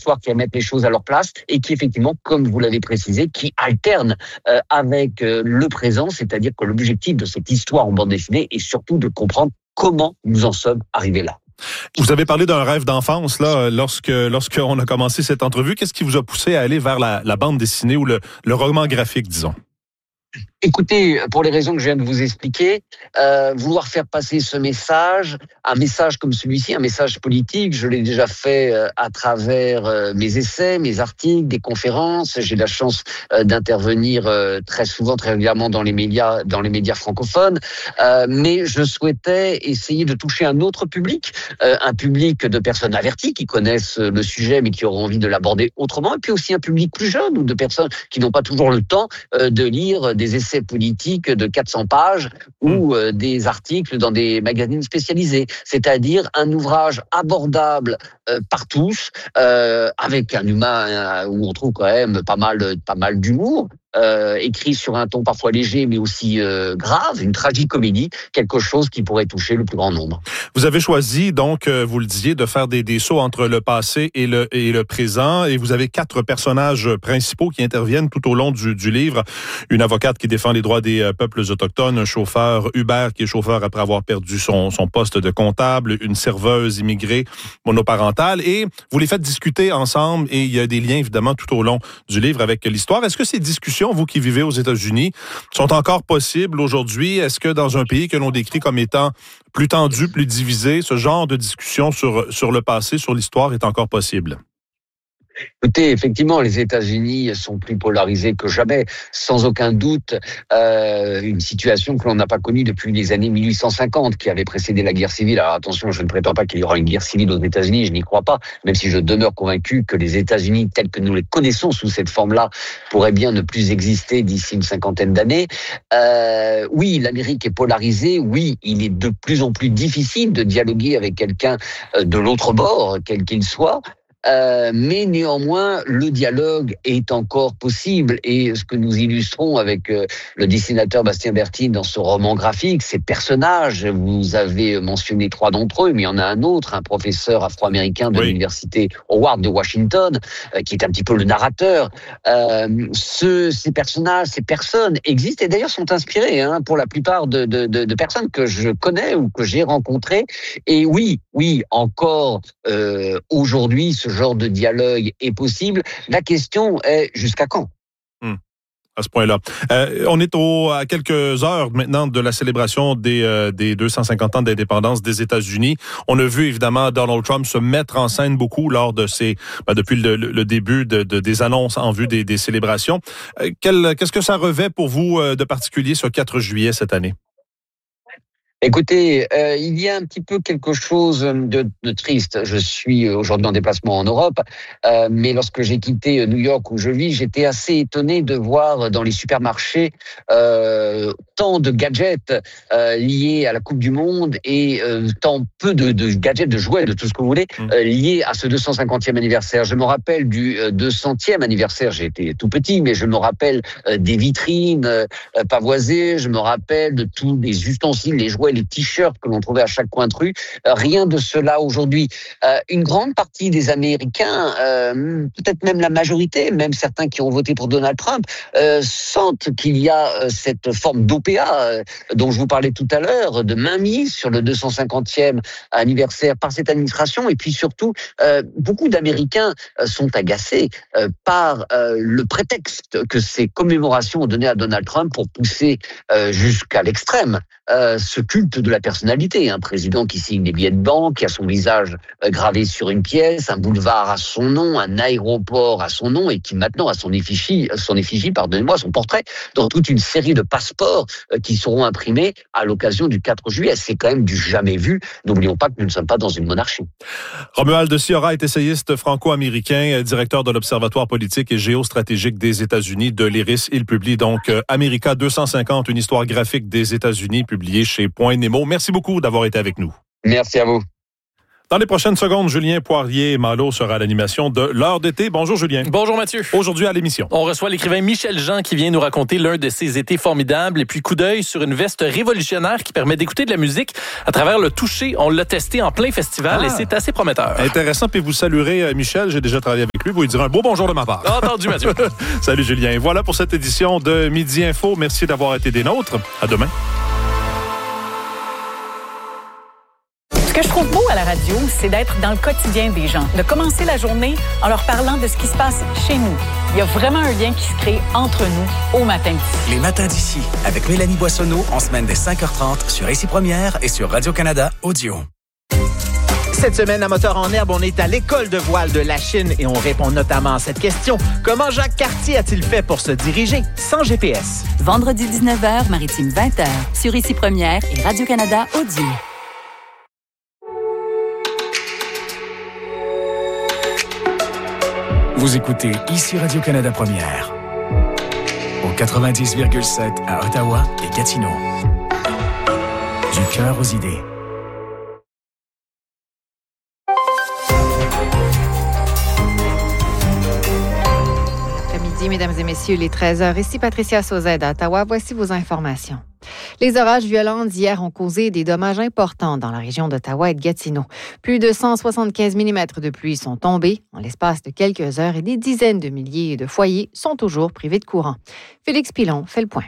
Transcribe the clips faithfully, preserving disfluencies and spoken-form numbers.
histoire qui remettent les choses à leur place et qui, effectivement, comme vous l'avez précisé, qui alterne euh, avec euh, le présent, c'est-à-dire que l'objectif de cette histoire en bande dessinée est surtout de comprendre comment nous en sommes arrivés là. Vous avez parlé d'un rêve d'enfance là, lorsque lorsqu'on a commencé cette entrevue. Qu'est-ce qui vous a poussé à aller vers la, la bande dessinée ou le, le roman graphique, disons? Écoutez, pour les raisons que je viens de vous expliquer, euh, vouloir faire passer ce message, un message comme celui-ci, un message politique, je l'ai déjà fait euh, à travers euh, mes essais, mes articles, des conférences. J'ai la chance euh, d'intervenir euh, très souvent, très régulièrement dans les médias, dans les médias francophones. Euh, mais je souhaitais essayer de toucher un autre public, euh, un public de personnes averties qui connaissent le sujet, mais qui auront envie de l'aborder autrement, et puis aussi un public plus jeune ou de personnes qui n'ont pas toujours le temps euh, de lire des essais politique de quatre cents pages ou euh, des articles dans des magazines spécialisés. C'est-à-dire un ouvrage abordable euh, par tous, euh, avec un humain euh, où on trouve quand même pas mal, pas mal d'humour, euh, écrit sur un ton parfois léger mais aussi euh, grave, une tragicomédie, quelque chose qui pourrait toucher le plus grand nombre. Vous avez choisi donc, euh, vous le disiez, de faire des, des sauts entre le passé et le, et le présent, et vous avez quatre personnages principaux qui interviennent tout au long du, du livre. Une avocate qui défend les droits des euh, peuples autochtones, un chauffeur Uber qui est chauffeur après avoir perdu son, son poste de comptable, une serveuse immigrée monoparentale, et vous les faites discuter ensemble, et il y a des liens évidemment tout au long du livre avec l'histoire. Est-ce que ces discussions, vous qui vivez aux États-Unis, sont encore possibles aujourd'hui? Est-ce que dans un pays que l'on décrit comme étant plus tendu, plus divisé, ce genre de discussion sur, sur le passé, sur l'histoire est encore possible? Écoutez, effectivement, les États-Unis sont plus polarisés que jamais, sans aucun doute. Euh, une situation que l'on n'a pas connue depuis les années mille huit cent cinquante, qui avait précédé la guerre civile. Alors attention, je ne prétends pas qu'il y aura une guerre civile aux États-Unis, je n'y crois pas, même si je demeure convaincu que les États-Unis, tels que nous les connaissons sous cette forme-là, pourraient bien ne plus exister d'ici une cinquantaine d'années. Euh, oui, l'Amérique est polarisée. Oui, il est de plus en plus difficile de dialoguer avec quelqu'un de l'autre bord, quel qu'il soit. Euh, mais néanmoins, le dialogue est encore possible, et ce que nous illustrons avec euh, le dessinateur Bastien Bertine dans ce roman graphique, ces personnages, vous avez mentionné trois d'entre eux, mais il y en a un autre, un professeur afro-américain de oui. l'université Howard de Washington, euh, qui est un petit peu le narrateur. Euh, ce, ces personnages, ces personnes existent et d'ailleurs sont inspirés hein, pour la plupart de, de, de, de personnes que je connais ou que j'ai rencontrées. Et oui, oui, encore euh, aujourd'hui, ce genre de dialogue est possible. La question est jusqu'à quand? Hum. À ce point-là. Euh, on est au, à quelques heures maintenant de la célébration des, euh, des deux cent cinquante ans d'indépendance des États-Unis. On a vu évidemment Donald Trump se mettre en scène beaucoup lors de ces, ben, depuis le, le début de, de, des annonces en vue des, des célébrations. Euh, quel, qu'est-ce que ça revêt pour vous euh, de particulier ce quatre juillet cette année? Écoutez, euh, il y a un petit peu quelque chose de, de triste. Je suis aujourd'hui en déplacement en Europe, euh, mais lorsque j'ai quitté New York où je vis, j'étais assez étonné de voir dans les supermarchés euh, tant de gadgets euh, liés à la Coupe du Monde et euh, tant peu de, de gadgets, de jouets, de tout ce que vous voulez, euh, liés à ce deux cent cinquantième anniversaire. Je me rappelle du deux centième anniversaire, j'ai été tout petit, mais je me rappelle euh, des vitrines euh, pavoisées, je me rappelle de tous les ustensiles, les jouets, les t-shirts que l'on trouvait à chaque coin de rue. Euh, rien de cela aujourd'hui. Euh, une grande partie des Américains, euh, peut-être même la majorité, même certains qui ont voté pour Donald Trump, euh, sentent qu'il y a euh, cette forme d'O P A euh, dont je vous parlais tout à l'heure, de mainmise sur le deux cent cinquantième anniversaire par cette administration. Et puis surtout, euh, beaucoup d'Américains euh, sont agacés euh, par euh, le prétexte que ces commémorations ont donné à Donald Trump pour pousser euh, jusqu'à l'extrême euh, ce culte de la personnalité, un président qui signe des billets de banque, qui a son visage gravé sur une pièce, un boulevard à son nom, un aéroport à son nom, et qui maintenant a son effigie, son effigie, pardonnez-moi, son portrait, dans toute une série de passeports qui seront imprimés à l'occasion du quatre juillet. C'est quand même du jamais vu. N'oublions pas que nous ne sommes pas dans une monarchie. Romuald Sciorra est essayiste franco-américain, directeur de l'Observatoire politique et géostratégique des États-Unis de l'I R I S. Il publie donc America deux cent cinquante, une histoire graphique des États-Unis, publiée chez Point Nemo. Merci beaucoup d'avoir été avec nous. Merci à vous. Dans les prochaines secondes, Julien Poirier-Malo sera à l'animation de l'heure d'été. Bonjour Julien. Bonjour Mathieu. Aujourd'hui à l'émission, on reçoit l'écrivain Michel Jean qui vient nous raconter l'un de ses étés formidables et puis coup d'œil sur une veste révolutionnaire qui permet d'écouter de la musique à travers le toucher. On l'a testé en plein festival ah. et c'est assez prometteur. Intéressant, puis vous saluerez Michel, j'ai déjà travaillé avec avec lui. Vous lui direz un beau bonjour de ma part. Entendu, Mathieu. Salut, Julien. Voilà pour cette édition de Midi Info. Merci d'avoir été des nôtres. À demain. Ce que je trouve beau à la radio, c'est d'être dans le quotidien des gens, de commencer la journée en leur parlant de ce qui se passe chez nous. Il y a vraiment un lien qui se crée entre nous au matin d'ici. Les matins d'ici, avec Mélanie Boissonneau, en semaine dès cinq heures trente sur Ici Première et sur Radio-Canada Audio. Cette semaine, à Moteur en herbe, on est à l'école de voile de la Chine et on répond notamment à cette question. Comment Jacques Cartier a-t-il fait pour se diriger sans G P S? Vendredi dix-neuf heures, Maritime vingt heures, sur Ici Première et Radio-Canada Audio. Vous écoutez Ici Radio-Canada Première, au quatre-vingt-dix virgule sept à Ottawa et Gatineau. Du cœur aux idées. Après-midi, mesdames et messieurs, les treize heures. Ici Patricia Sauzet à Ottawa. Voici vos informations. Les orages violents d'hier ont causé des dommages importants dans la région d'Ottawa et de Gatineau. Plus de cent soixante-quinze millimètres de pluie sont tombés en l'espace de quelques heures et des dizaines de milliers de foyers sont toujours privés de courant. Félix Pilon fait le point.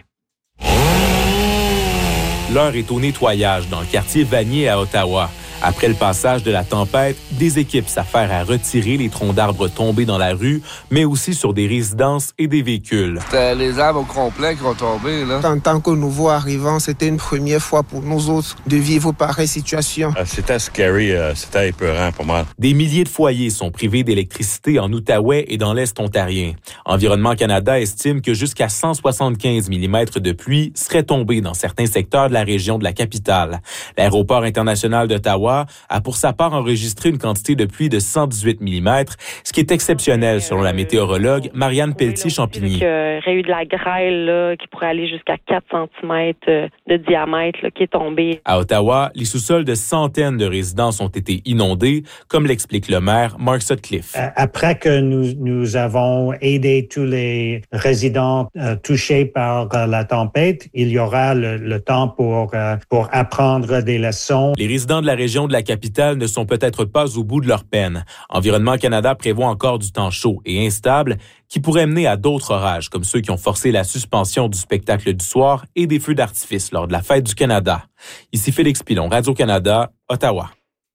L'heure est au nettoyage dans le quartier Vanier à Ottawa. Après le passage de la tempête, des équipes s'affairent à retirer les troncs d'arbres tombés dans la rue, mais aussi sur des résidences et des véhicules. C'était les arbres au complet qui ont tombé, là. En tant que nouveau arrivant, c'était une première fois pour nous autres de vivre pareille situation. Euh, c'était scary, euh, c'était épeurant pour moi. Des milliers de foyers sont privés d'électricité en Outaouais et dans l'Est ontarien. Environnement Canada estime que jusqu'à cent soixante-quinze millimètres de pluie seraient tombés dans certains secteurs de la région de la capitale. L'aéroport international d'Ottawa a pour sa part enregistré une quantité de pluie de cent dix-huit millimètres, ce qui est exceptionnel selon la météorologue Marianne Pelletier-Champigny. Il y aurait eu de la grêle là, qui pourrait aller jusqu'à quatre centimètres de diamètre là, qui est tombée. À Ottawa, les sous-sols de centaines de résidences ont été inondés, comme l'explique le maire Mark Sutcliffe. Après que nous, nous avons aidé tous les résidents euh, touchés par euh, la tempête, il y aura le, le temps pour, euh, pour apprendre des leçons. Les résidents de la région de la capitale ne sont peut-être pas au bout de leur peine. Environnement Canada prévoit encore du temps chaud et instable qui pourrait mener à d'autres orages, comme ceux qui ont forcé la suspension du spectacle du soir et des feux d'artifice lors de la Fête du Canada. Ici Félix Pilon, Radio-Canada, Ottawa.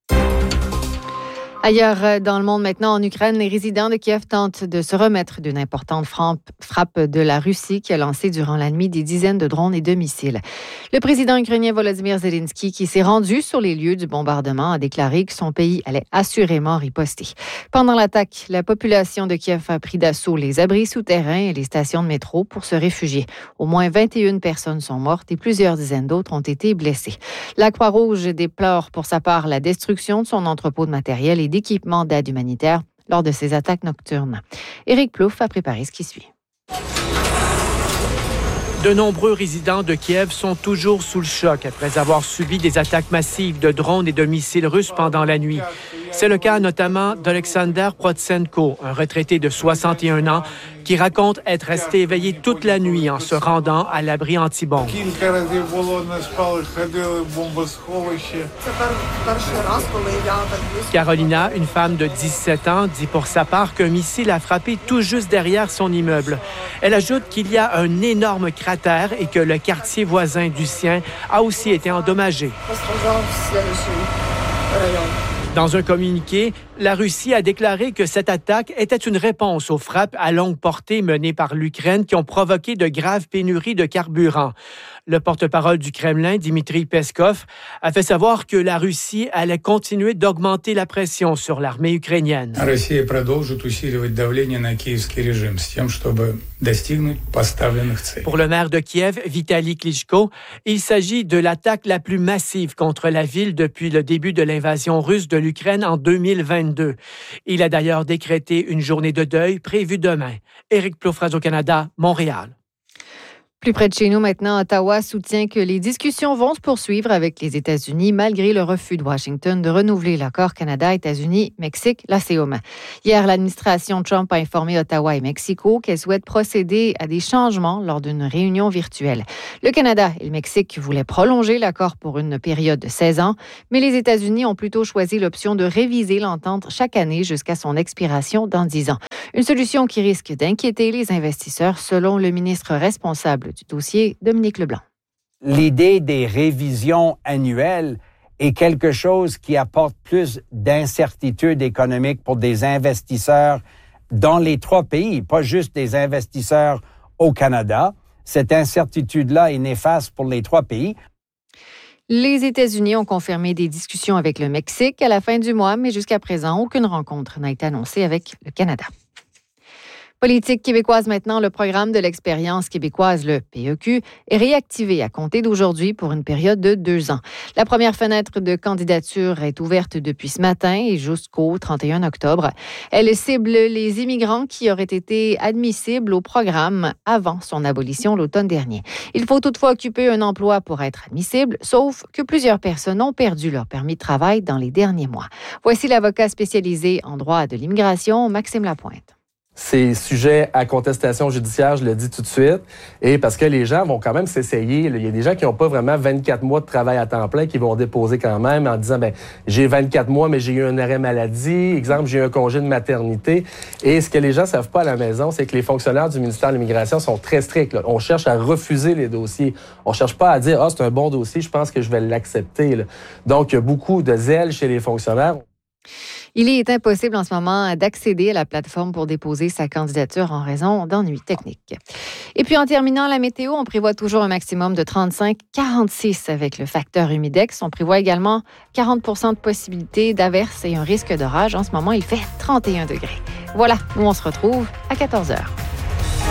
Ailleurs dans le monde maintenant, en Ukraine, les résidents de Kiev tentent de se remettre d'une importante frappe de la Russie qui a lancé durant la nuit des dizaines de drones et de missiles. Le président ukrainien Volodymyr Zelensky, qui s'est rendu sur les lieux du bombardement, a déclaré que son pays allait assurément riposter. Pendant l'attaque, la population de Kiev a pris d'assaut les abris souterrains et les stations de métro pour se réfugier. Au moins vingt et une personnes sont mortes et plusieurs dizaines d'autres ont été blessées. La Croix-Rouge déplore pour sa part la destruction de son entrepôt de matériel et d'équipements d'aide humanitaire lors de ces attaques nocturnes. Éric Plouffe a préparé ce qui suit. De nombreux résidents de Kiev sont toujours sous le choc après avoir subi des attaques massives de drones et de missiles russes pendant la nuit. C'est le cas notamment d'Alexander Protsenko, un retraité de soixante et un ans, qui raconte être resté éveillé toute la nuit en se rendant à l'abri anti-bombe. Carolina, une femme de dix-sept ans, dit pour sa part qu'un missile a frappé tout juste derrière son immeuble. Elle ajoute qu'il y a un énorme cratère et que le quartier voisin du sien a aussi été endommagé. Dans un communiqué, la Russie a déclaré que cette attaque était une réponse aux frappes à longue portée menées par l'Ukraine qui ont provoqué de graves pénuries de carburant. Le porte-parole du Kremlin, Dmitri Peskov, a fait savoir que la Russie allait continuer d'augmenter la pression sur l'armée ukrainienne. Pour le maire de Kiev, Vitaly Klitschko, il s'agit de l'attaque la plus massive contre la ville depuis le début de l'invasion russe de l'Ukraine en deux mille vingt-deux. Il a d'ailleurs décrété une journée de deuil prévue demain. Éric Plouffe, Radio-Canada, Montréal. Plus près de chez nous maintenant, Ottawa soutient que les discussions vont se poursuivre avec les États-Unis malgré le refus de Washington de renouveler l'accord Canada-États-Unis-Mexique, l'A C E M. Hier, l'administration Trump a informé Ottawa et Mexico qu'elle souhaite procéder à des changements lors d'une réunion virtuelle. Le Canada et le Mexique voulaient prolonger l'accord pour une période de seize ans, mais les États-Unis ont plutôt choisi l'option de réviser l'entente chaque année jusqu'à son expiration dans dix ans. Une solution qui risque d'inquiéter les investisseurs, selon le ministre responsable du dossier, Dominique Leblanc. L'idée des révisions annuelles est quelque chose qui apporte plus d'incertitude économique pour des investisseurs dans les trois pays, pas juste des investisseurs au Canada. Cette incertitude-là est néfaste pour les trois pays. Les États-Unis ont confirmé des discussions avec le Mexique à la fin du mois, mais jusqu'à présent, aucune rencontre n'a été annoncée avec le Canada. Politique québécoise maintenant, le programme de l'expérience québécoise, le P E Q, est réactivé à compter d'aujourd'hui pour une période de deux ans. La première fenêtre de candidature est ouverte depuis ce matin et jusqu'au trente et un octobre. Elle cible les immigrants qui auraient été admissibles au programme avant son abolition l'automne dernier. Il faut toutefois occuper un emploi pour être admissible, sauf que plusieurs personnes ont perdu leur permis de travail dans les derniers mois. Voici l'avocat spécialisé en droit de l'immigration, Maxime Lapointe. C'est sujet à contestation judiciaire, je le dis tout de suite, et parce que les gens vont quand même s'essayer. Il y a des gens qui n'ont pas vraiment vingt-quatre mois de travail à temps plein qui vont déposer quand même en disant, ben j'ai vingt-quatre mois, mais j'ai eu un arrêt maladie, exemple, j'ai eu un congé de maternité. Et ce que les gens ne savent pas à la maison, c'est que les fonctionnaires du ministère de l'Immigration sont très stricts. Là. On cherche à refuser les dossiers. On ne cherche pas à dire, ah, c'est un bon dossier, je pense que je vais l'accepter. Là. Donc, il y a beaucoup de zèle chez les fonctionnaires. Il est impossible en ce moment d'accéder à la plateforme pour déposer sa candidature en raison d'ennuis techniques. Et puis en terminant, la météo, on prévoit toujours un maximum de trente-cinq à quarante-six avec le facteur humidex. On prévoit également quarante pour cent de possibilité d'averse et un risque d'orage. En ce moment, il fait trente et un degrés. Voilà, nous on se retrouve à quatorze heures.